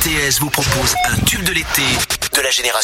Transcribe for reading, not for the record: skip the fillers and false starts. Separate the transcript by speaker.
Speaker 1: RTS vous propose un tube de l'été de la génération